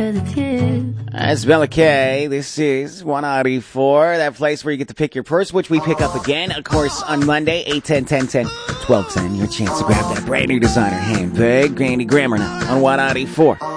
'cause it's you. That's Bella K. This is 184, that place where you get to pick your purse, which we pick up again, of course, on Monday, 8, 10, 10, 10, 12, 10. Your chance to grab that brand new designer handbag. Granny Grammar now on 184.